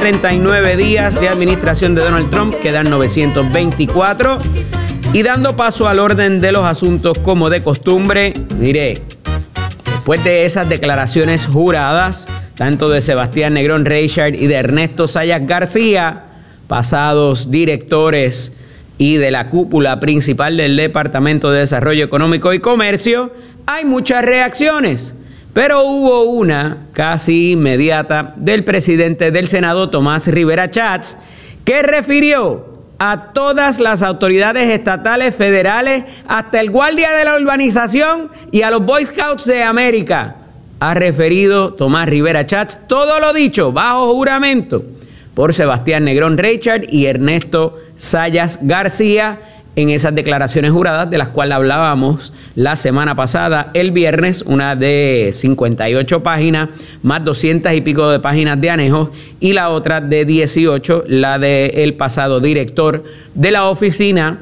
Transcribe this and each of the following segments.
939 días de administración de Donald Trump, quedan 924. Y dando paso al orden de los asuntos como de costumbre, mire, después de esas declaraciones juradas, tanto de Sebastián Negrón Reichard y de Ernesto Zayas García, pasados directores y de la cúpula principal del Departamento de Desarrollo Económico y Comercio, hay muchas reacciones. Pero hubo una casi inmediata del presidente del Senado, Tomás Rivera Schatz, que refirió a todas las autoridades estatales, federales, hasta el guardia de la urbanización y a los Boy Scouts de América. Ha referido Tomás Rivera Schatz todo lo dicho bajo juramento por Sebastián Negrón Reichard y Ernesto Zayas García en esas declaraciones juradas de las cuales hablábamos la semana pasada, el viernes, una de 58 páginas, más 200 y pico de páginas de anejos, y la otra de 18, la del pasado director de la Oficina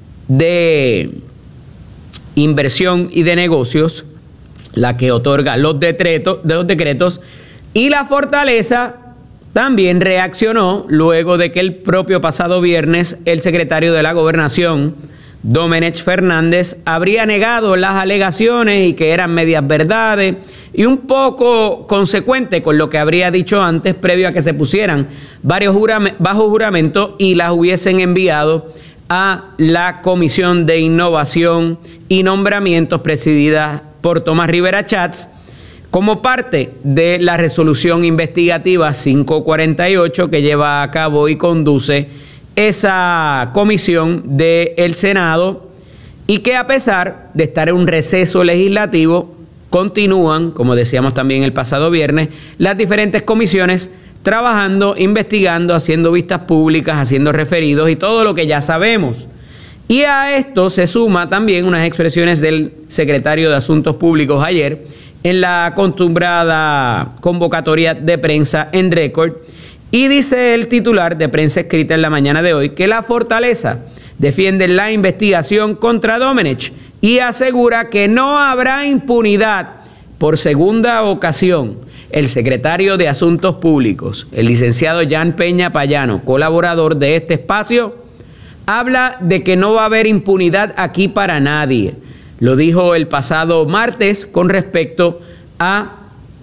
de Inversión y de Negocios, la que otorga los decretos, y la Fortaleza también reaccionó luego de que el propio pasado viernes el secretario de la Gobernación, Domenech Fernández, habría negado las alegaciones y que eran medias verdades y un poco consecuente con lo que habría dicho antes previo a que se pusieran bajo juramento y las hubiesen enviado a la Comisión de Innovación y Nombramientos presidida por Tomás Rivera Schatz, como parte de la resolución investigativa 548 que lleva a cabo y conduce esa comisión del Senado y que, a pesar de estar en un receso legislativo, continúan, como decíamos también el pasado viernes, las diferentes comisiones trabajando, investigando, haciendo vistas públicas, haciendo referidos y todo lo que ya sabemos. Y a esto se suma también unas expresiones del secretario de Asuntos Públicos ayer en la acostumbrada convocatoria de prensa en récord, y dice el titular de prensa escrita en la mañana de hoy que la Fortaleza defiende la investigación contra Domenech y asegura que no habrá impunidad. Por segunda ocasión, el secretario de Asuntos Públicos, el licenciado Jan Peña Payano, colaborador de este espacio, habla de que no va a haber impunidad aquí para nadie. Lo dijo el pasado martes con respecto a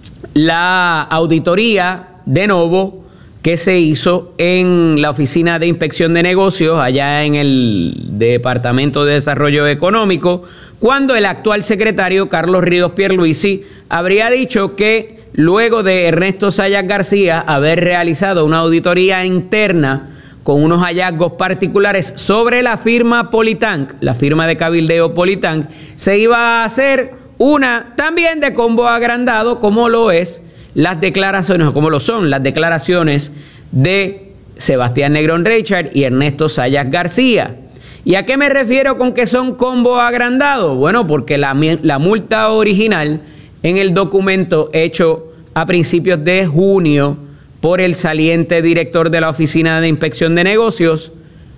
la auditoría de nuevo que se hizo en la Oficina de Inspección de Negocios allá en el Departamento de Desarrollo Económico, cuando el actual secretario Carlos Ríos Pierluisi habría dicho que luego de Ernesto Zayas García haber realizado una auditoría interna con unos hallazgos particulares sobre la firma Politank, la firma de cabildeo Politank, se iba a hacer una también de combo agrandado, como lo es las declaraciones, o como lo son las declaraciones de Sebastián Negrón Reichard y Ernesto Zayas García. ¿Y a qué me refiero con que son combo agrandado? Bueno, porque la multa original en el documento hecho a principios de junio por el saliente director de la Oficina de Inspección de Negocios,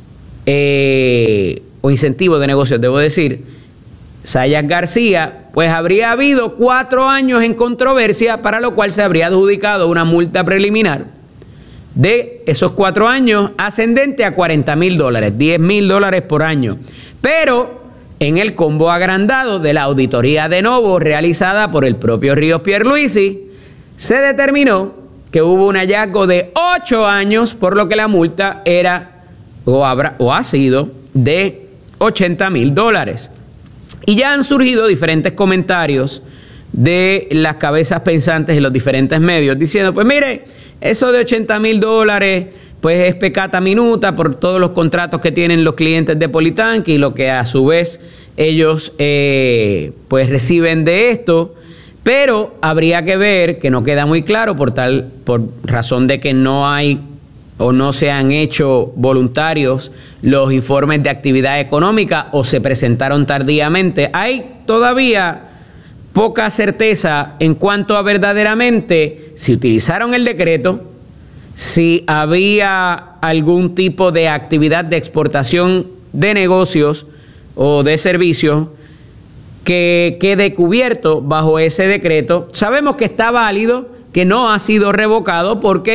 o Incentivo de Negocios, debo decir, Zayas García, pues habría habido 4 años en controversia, para lo cual se habría adjudicado una multa preliminar de esos 4 años ascendente a $40,000, $10,000 por año. Pero en el combo agrandado de la auditoría de nuevo realizada por el propio Ríos Pierluisi, se determinó que hubo un hallazgo de 8 años, por lo que la multa era o ha sido de $80,000. Y ya han surgido diferentes comentarios de las cabezas pensantes en los diferentes medios diciendo, pues mire, eso de $80,000 pues es peccata minuta por todos los contratos que tienen los clientes de Politank y lo que a su vez ellos pues reciben de esto. Pero habría que ver, que no queda muy claro por razón de que no hay o no se han hecho voluntarios los informes de actividad económica o se presentaron tardíamente. Hay todavía poca certeza en cuanto a verdaderamente si utilizaron el decreto, si había algún tipo de actividad de exportación de negocios o de servicios que quede cubierto bajo ese decreto. Sabemos que está válido, que no ha sido revocado porque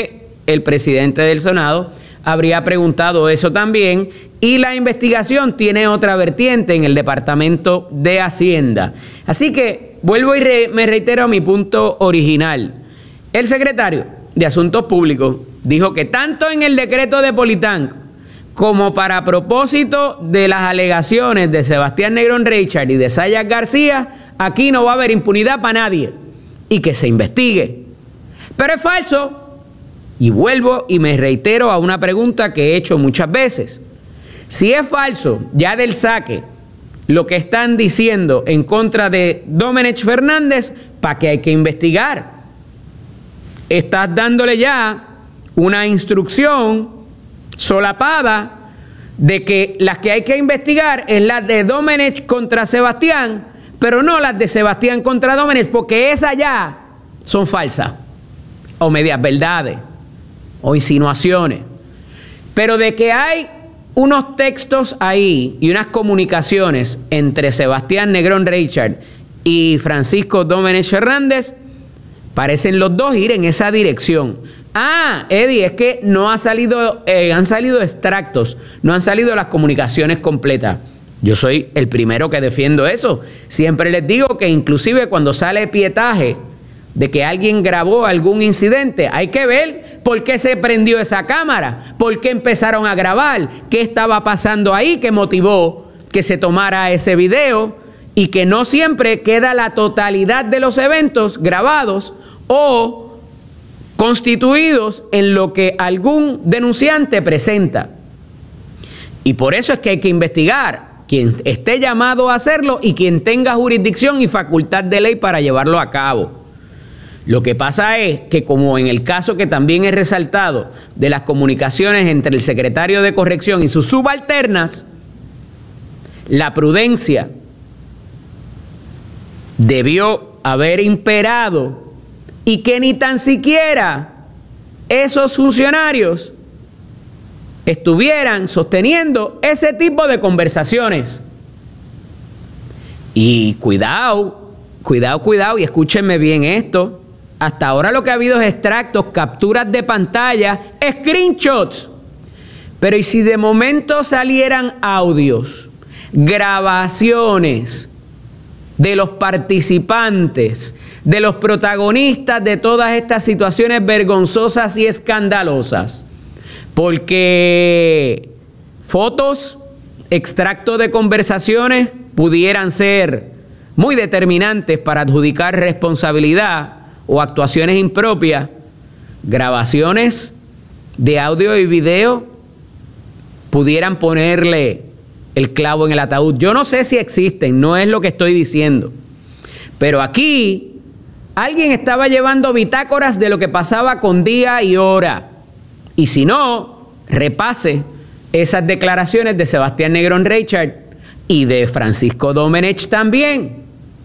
el presidente del Senado habría preguntado eso también, y la investigación tiene otra vertiente en el Departamento de Hacienda. Así que vuelvo y me reitero a mi punto original. El secretario de Asuntos Públicos dijo que tanto en el decreto de Politanco como para propósito de las alegaciones de Sebastián Negrón Reichard y de Sayas García, aquí no va a haber impunidad para nadie y que se investigue. Pero es falso. Y vuelvo y me reitero a una pregunta que he hecho muchas veces. Si es falso, ya del saque, lo que están diciendo en contra de Domenech Fernández, ¿para qué hay que investigar? Estás dándole ya una instrucción solapada de que las que hay que investigar es las de Domenech contra Sebastián, pero no las de Sebastián contra Domenech, porque esas ya son falsas, o medias verdades, o insinuaciones. Pero de que hay unos textos ahí y unas comunicaciones entre Sebastián Negrón Reichard y Francisco Domenech Fernández, parecen los dos ir en esa dirección. Ah, Eddie, es que no ha salido, han salido extractos, no han salido las comunicaciones completas. Yo soy el primero que defiendo eso. Siempre les digo que inclusive cuando sale pietaje de que alguien grabó algún incidente, hay que ver por qué se prendió esa cámara, por qué empezaron a grabar, qué estaba pasando ahí que motivó que se tomara ese video, y que no siempre queda la totalidad de los eventos grabados o constituidos en lo que algún denunciante presenta. Y por eso es que hay que investigar quien esté llamado a hacerlo y quien tenga jurisdicción y facultad de ley para llevarlo a cabo. Lo que pasa es que, como en el caso que también he resaltado de las comunicaciones entre el secretario de Corrección y sus subalternas, la prudencia debió haber imperado y que ni tan siquiera esos funcionarios estuvieran sosteniendo ese tipo de conversaciones. Y cuidado, y escúchenme bien esto. Hasta ahora lo que ha habido es extractos, capturas de pantalla, screenshots. Pero ¿y si de momento salieran audios, grabaciones de los participantes, de los protagonistas de todas estas situaciones vergonzosas y escandalosas? Porque fotos, extractos de conversaciones pudieran ser muy determinantes para adjudicar responsabilidad o actuaciones impropias. Grabaciones de audio y video pudieran ponerle el clavo en el ataúd. Yo no sé si existen, no es lo que estoy diciendo. Pero aquí alguien estaba llevando bitácoras de lo que pasaba con día y hora. Y si no, repase esas declaraciones de Sebastián Negrón Reichard y de Francisco Domenech también.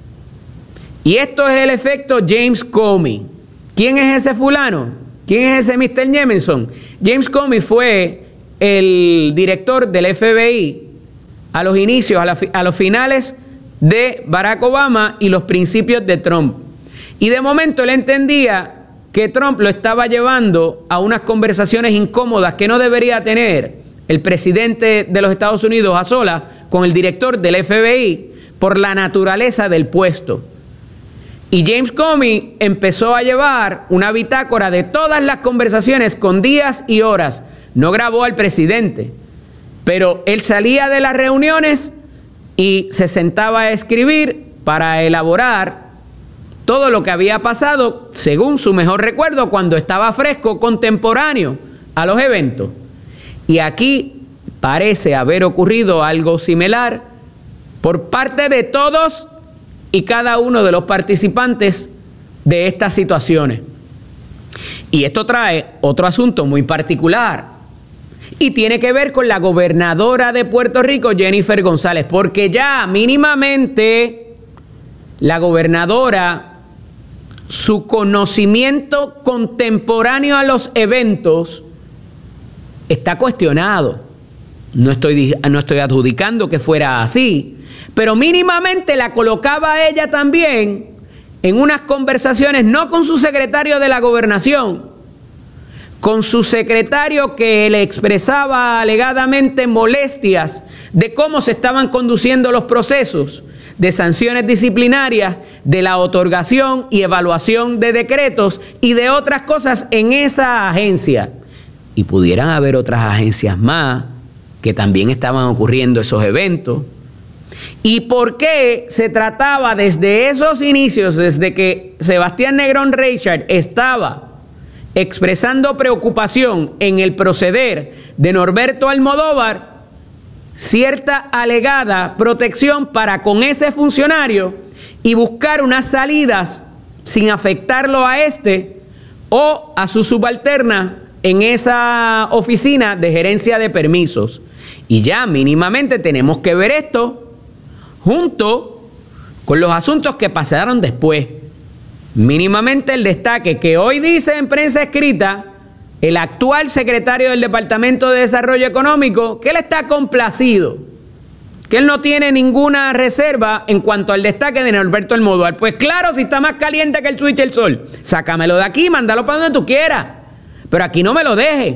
Y esto es el efecto James Comey. ¿Quién es ese fulano? ¿Quién es ese Mr. Jemenson? James Comey fue el director del FBI a los inicios, a los finales de Barack Obama y los principios de Trump. Y de momento él entendía que Trump lo estaba llevando a unas conversaciones incómodas que no debería tener el presidente de los Estados Unidos a solas con el director del FBI por la naturaleza del puesto. Y James Comey empezó a llevar una bitácora de todas las conversaciones con días y horas. No grabó al presidente, pero él salía de las reuniones y se sentaba a escribir para elaborar todo lo que había pasado según su mejor recuerdo cuando estaba fresco, contemporáneo a los eventos. Y aquí parece haber ocurrido algo similar por parte de todos y cada uno de los participantes de estas situaciones. Y esto trae otro asunto muy particular y tiene que ver con la gobernadora de Puerto Rico, Jennifer González, porque ya mínimamente la gobernadora, su conocimiento contemporáneo a los eventos está cuestionado. No estoy adjudicando que fuera así, pero mínimamente la colocaba a ella también en unas conversaciones, no con su secretario de la Gobernación, con su secretario que le expresaba alegadamente molestias de cómo se estaban conduciendo los procesos de sanciones disciplinarias, de la otorgación y evaluación de decretos y de otras cosas en esa agencia. Y pudieran haber otras agencias más que también estaban ocurriendo esos eventos. ¿Y por qué se trataba desde esos inicios, desde que Sebastián Negrón Reichard estaba expresando preocupación en el proceder de Norberto Almodóvar, cierta alegada protección para con ese funcionario y buscar unas salidas sin afectarlo a este o a su subalterna en esa oficina de gerencia de permisos? Y ya mínimamente tenemos que ver esto junto con los asuntos que pasaron después. Mínimamente el destaque que hoy dice en prensa escrita el actual secretario del Departamento de Desarrollo Económico, que él está complacido, que él no tiene ninguna reserva en cuanto al destaque de Norberto Almodóvar. Pues claro, si está más caliente que el switch del sol, sácamelo de aquí, mándalo para donde tú quieras, pero aquí no me lo deje.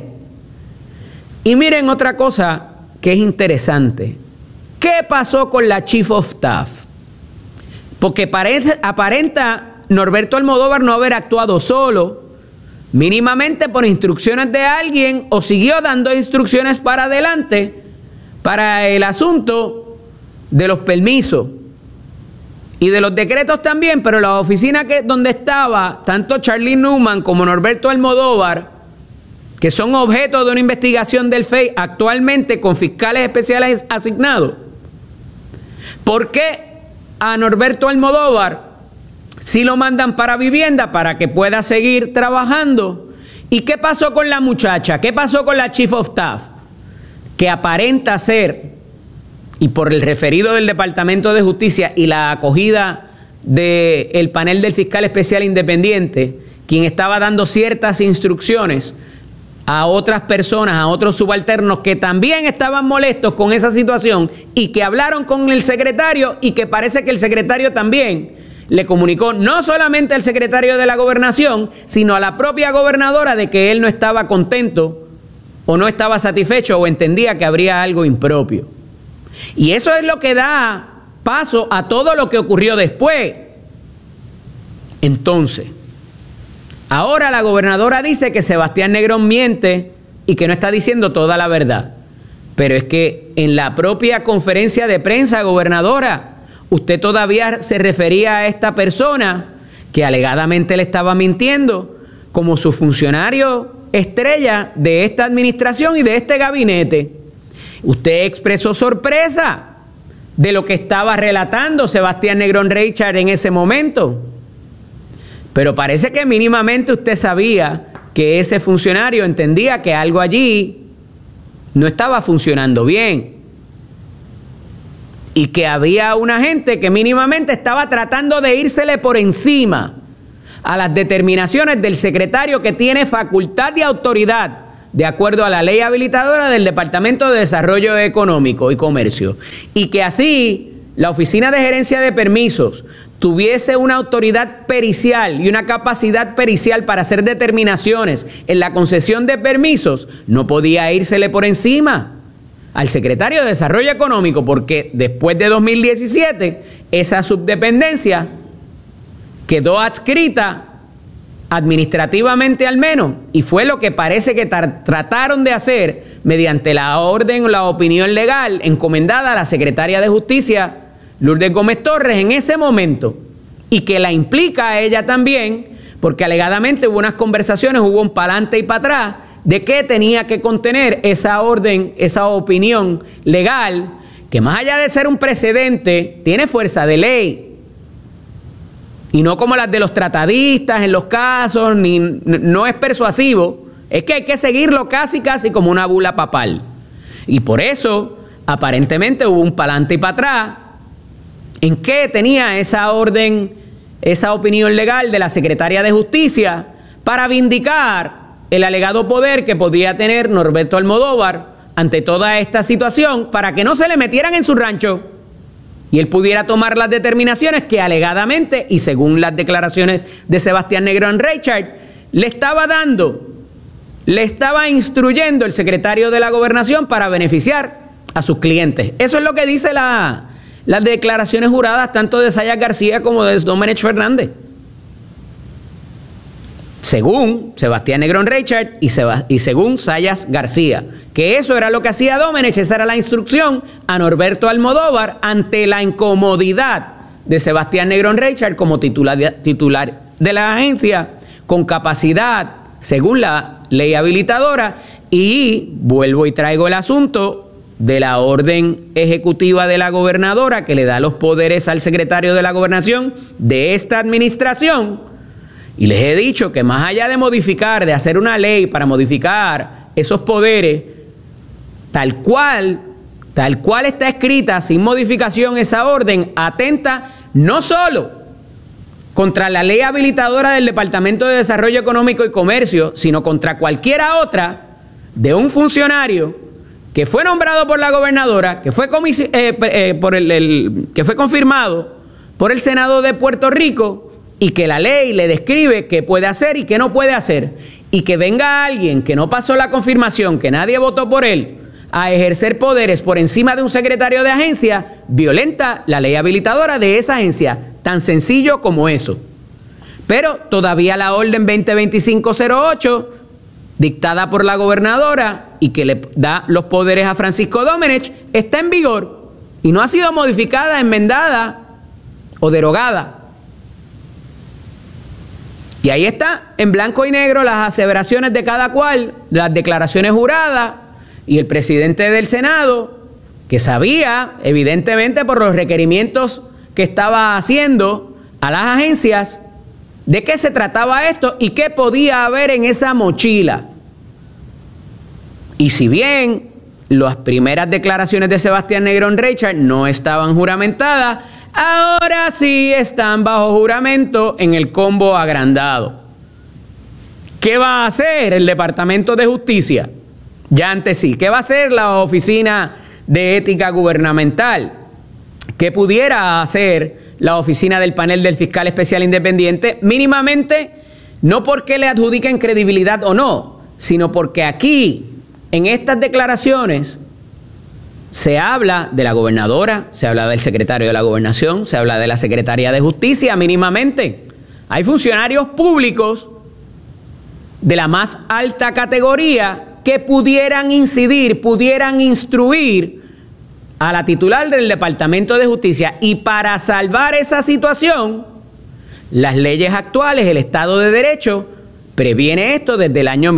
Y miren otra cosa que es interesante. ¿Qué pasó con la Chief of Staff? Porque aparenta Norberto Almodóvar no haber actuado solo, mínimamente por instrucciones de alguien, o siguió dando instrucciones para adelante para el asunto de los permisos y de los decretos también, pero la oficina donde estaba tanto Charlie Newman como Norberto Almodóvar, que son objeto de una investigación del FEI actualmente con fiscales especiales asignados. ¿Por qué a Norberto Almodóvar si lo mandan para vivienda para que pueda seguir trabajando? ¿Y qué pasó con la muchacha? ¿Qué pasó con la Chief of Staff? Que aparenta ser, y por el referido del Departamento de Justicia y la acogida del panel del fiscal especial independiente, quien estaba dando ciertas instrucciones a otras personas, a otros subalternos que también estaban molestos con esa situación y que hablaron con el secretario, y que parece que el secretario también le comunicó no solamente al secretario de la Gobernación, sino a la propia gobernadora de que él no estaba contento o no estaba satisfecho o entendía que habría algo impropio. Y eso es lo que da paso a todo lo que ocurrió después. Entonces, ahora la gobernadora dice que Sebastián Negrón miente y que no está diciendo toda la verdad. Pero es que en la propia conferencia de prensa, gobernadora, usted todavía se refería a esta persona que alegadamente le estaba mintiendo como su funcionario estrella de esta administración y de este gabinete. Usted expresó sorpresa de lo que estaba relatando Sebastián Negrón Reichard en ese momento. Pero parece que mínimamente usted sabía que ese funcionario entendía que algo allí no estaba funcionando bien. Y que había una gente que mínimamente estaba tratando de írsele por encima a las determinaciones del secretario que tiene facultad y autoridad de acuerdo a la ley habilitadora del Departamento de Desarrollo Económico y Comercio. Y que así la Oficina de Gerencia de Permisos tuviese una autoridad pericial y una capacidad pericial para hacer determinaciones en la concesión de permisos, no podía írsele por encima al secretario de Desarrollo Económico, porque después de 2017 esa subdependencia quedó adscrita administrativamente al menos, y fue lo que parece que trataron de hacer mediante la orden o la opinión legal encomendada a la secretaria de Justicia, Lourdes Gómez Torres, en ese momento, y que la implica a ella también, porque alegadamente hubo unas conversaciones, hubo un pa'lante y para atrás, de qué tenía que contener esa orden, esa opinión legal, que más allá de ser un precedente, tiene fuerza de ley. Y no como las de los tratadistas en los casos, no es persuasivo, es que hay que seguirlo casi como una bula papal. Y por eso, aparentemente hubo un pa'lante y para atrás, en qué tenía esa orden, esa opinión legal de la Secretaría de Justicia para vindicar el alegado poder que podía tener Norberto Almodóvar ante toda esta situación, para que no se le metieran en su rancho y él pudiera tomar las determinaciones que alegadamente, y según las declaraciones de Sebastián Negrón Reichard, le estaba dando le estaba instruyendo el secretario de la Gobernación para beneficiar a sus clientes. Eso es lo que dice las declaraciones juradas tanto de Sayas García como de Domenech Fernández. Según Sebastián Negrón Reichard y según Sayas García, que eso era lo que hacía Domenech, esa era la instrucción a Norberto Almodóvar ante la incomodidad de Sebastián Negrón Reichard como titular de la agencia, con capacidad, según la ley habilitadora, y vuelvo y traigo el asunto de la orden ejecutiva de la gobernadora que le da los poderes al secretario de la Gobernación de esta administración. Y les he dicho que más allá de modificar, de hacer una ley para modificar esos poderes, tal cual está escrita, sin modificación, esa orden atenta no solo contra la ley habilitadora del Departamento de Desarrollo Económico y Comercio, sino contra cualquiera otra de un funcionario que fue nombrado por la gobernadora, que fue confirmado por el Senado de Puerto Rico, y que la ley le describe qué puede hacer y qué no puede hacer, y que venga alguien que no pasó la confirmación, que nadie votó por él, a ejercer poderes por encima de un secretario de agencia, violenta la ley habilitadora de esa agencia, tan sencillo como eso. Pero todavía la orden 2025-08, dictada por la gobernadora y que le da los poderes a Francisco Domenech, está en vigor y no ha sido modificada, enmendada o derogada. Y ahí está, en blanco y negro, las aseveraciones de cada cual, las declaraciones juradas, y el presidente del Senado, que sabía, evidentemente por los requerimientos que estaba haciendo a las agencias, de qué se trataba esto y qué podía haber en esa mochila. Y si bien las primeras declaraciones de Sebastián Negrón Reichard no estaban juramentadas, ahora sí están bajo juramento en el combo agrandado. ¿Qué va a hacer el Departamento de Justicia? Ya antes sí. ¿Qué va a hacer la Oficina de Ética Gubernamental? ¿Qué pudiera hacer la Oficina del Panel del Fiscal Especial Independiente? Mínimamente, no porque le adjudiquen credibilidad o no, sino porque aquí, en estas declaraciones, se habla de la gobernadora, se habla del secretario de la Gobernación, se habla de la secretaria de Justicia mínimamente. Hay funcionarios públicos de la más alta categoría que pudieran incidir, pudieran instruir a la titular del Departamento de Justicia. Y para salvar esa situación, las leyes actuales, el Estado de Derecho, previene esto desde el año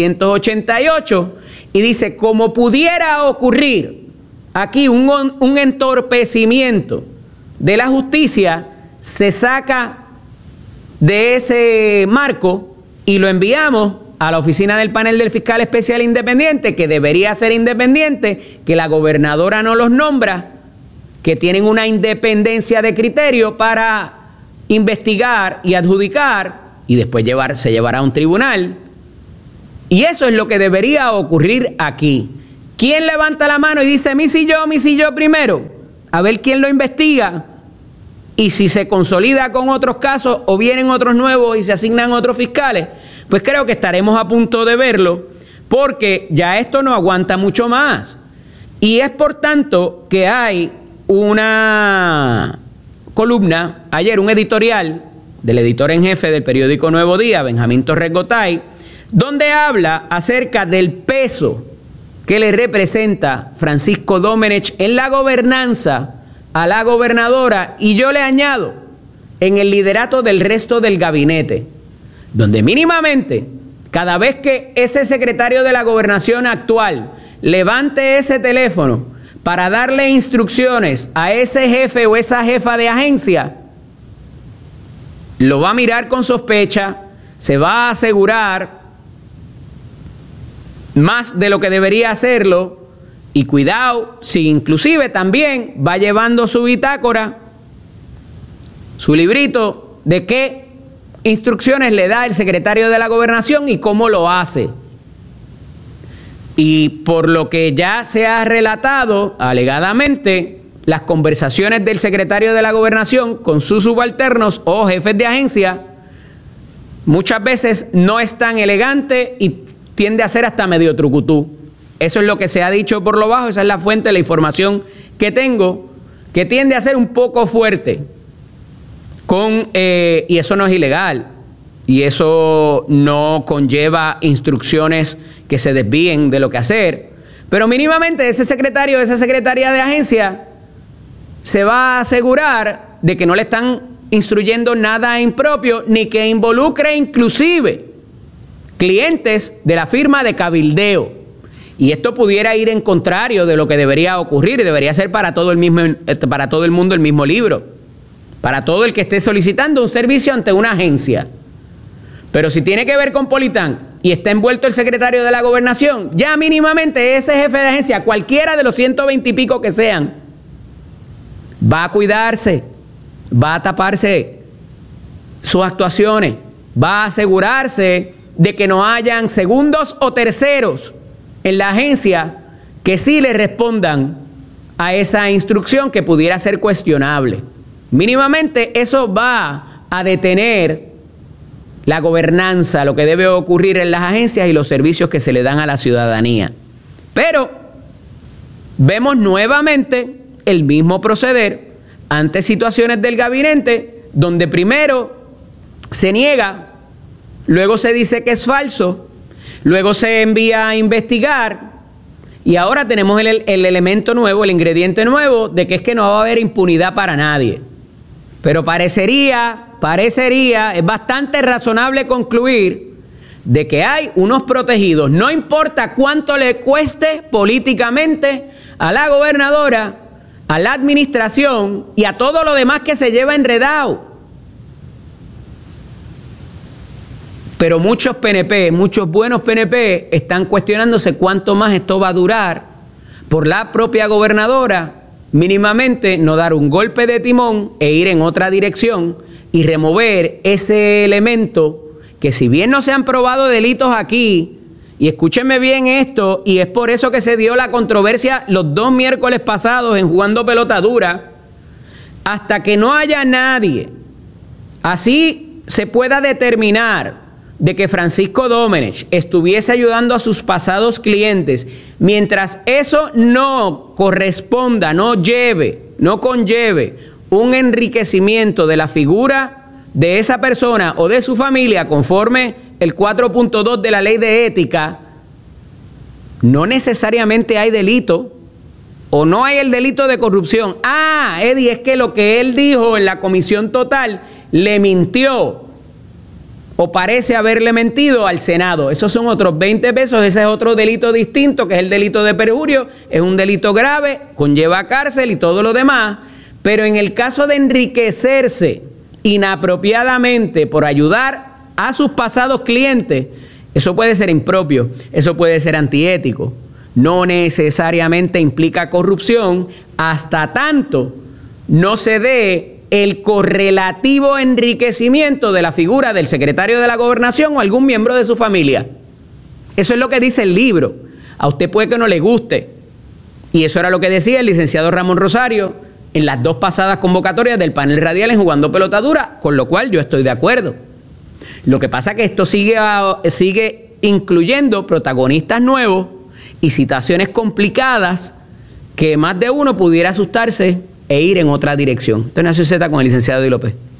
1988 y dice, como pudiera ocurrir aquí un entorpecimiento de la justicia, se saca de ese marco y lo enviamos a la Oficina del Panel del Fiscal Especial Independiente, que debería ser independiente, que la gobernadora no los nombra, que tienen una independencia de criterio para investigar y adjudicar, y después se llevará a un tribunal. Y eso es lo que debería ocurrir aquí. ¿Quién levanta la mano y dice, mi si yo primero? A ver quién lo investiga. Y si se consolida con otros casos o vienen otros nuevos y se asignan otros fiscales, pues creo que estaremos a punto de verlo, porque ya esto no aguanta mucho más. Y es por tanto que hay una columna, ayer un editorial del editor en jefe del periódico Nuevo Día, Benjamín Torres Gotay, donde habla acerca del peso que le representa Francisco Domenech en la gobernanza a la gobernadora, y yo le añado, en el liderato del resto del gabinete, donde mínimamente, cada vez que ese secretario de la gobernación actual levante ese teléfono para darle instrucciones a ese jefe o esa jefa de agencia, lo va a mirar con sospecha, se va a asegurar más de lo que debería hacerlo, y cuidado si inclusive también va llevando su bitácora, su librito de qué instrucciones le da el secretario de la gobernación y cómo lo hace. Y por lo que ya se ha relatado alegadamente, las conversaciones del secretario de la gobernación con sus subalternos o jefes de agencia muchas veces no es tan elegante tiende a ser hasta medio trucutú. Eso es lo que se ha dicho por lo bajo, esa es la fuente de la información que tengo, que tiende a ser un poco fuerte. Y eso no es ilegal, y eso no conlleva instrucciones que se desvíen de lo que hacer, pero mínimamente ese secretario de esa secretaría de agencia se va a asegurar de que no le están instruyendo nada impropio, ni que involucre inclusive clientes de la firma de cabildeo. Y esto pudiera ir en contrario de lo que debería ocurrir, y debería ser para todo el mundo el mismo libro, para todo el que esté solicitando un servicio ante una agencia. Pero si tiene que ver con Politán y está envuelto el secretario de la Gobernación, ya mínimamente ese jefe de agencia, cualquiera de los 120 y pico que sean, va a cuidarse, va a taparse sus actuaciones, va a asegurarse de que no hayan segundos o terceros en la agencia que sí le respondan a esa instrucción que pudiera ser cuestionable. Mínimamente eso va a detener la gobernanza, lo que debe ocurrir en las agencias y los servicios que se le dan a la ciudadanía. Pero vemos nuevamente el mismo proceder ante situaciones del gabinete donde primero se niega, luego se dice que es falso, luego se envía a investigar y ahora tenemos el elemento nuevo, el ingrediente nuevo de que es que no va a haber impunidad para nadie. Pero parecería, es bastante razonable concluir de que hay unos protegidos, no importa cuánto le cueste políticamente a la gobernadora, a la administración y a todo lo demás que se lleva enredado. Pero muchos PNP, muchos buenos PNP están cuestionándose cuánto más esto va a durar por la propia gobernadora mínimamente no dar un golpe de timón e ir en otra dirección y remover ese elemento que, si bien no se han probado delitos aquí, y escúchenme bien esto, y es por eso que se dio la controversia los 2 miércoles pasados en Jugando Pelota Dura, hasta que no haya nadie, así se pueda determinar de que Francisco Domenech estuviese ayudando a sus pasados clientes, mientras eso no corresponda, no conlleve un enriquecimiento de la figura de esa persona o de su familia conforme el 4.2 de la ley de ética, no necesariamente hay delito o no hay el delito de corrupción. Ah, Eddie, es que lo que él dijo en la comisión total le mintió o parece haberle mentido al Senado. Esos son otros 20 pesos, ese es otro delito distinto, que es el delito de perjurio, es un delito grave, conlleva cárcel y todo lo demás, pero en el caso de enriquecerse inapropiadamente por ayudar a sus pasados clientes, eso puede ser impropio, eso puede ser antiético, no necesariamente implica corrupción hasta tanto no se dé el correlativo enriquecimiento de la figura del secretario de la Gobernación o algún miembro de su familia. Eso es lo que dice el libro. A usted puede que no le guste. Y eso era lo que decía el licenciado Ramón Rosario en las 2 pasadas convocatorias del panel radial en Jugando Pelota Dura, con lo cual yo estoy de acuerdo. Lo que pasa es que esto sigue incluyendo protagonistas nuevos y situaciones complicadas que más de uno pudiera asustarse e ir en otra dirección. Esto es Nación Z con el licenciado Eddie López.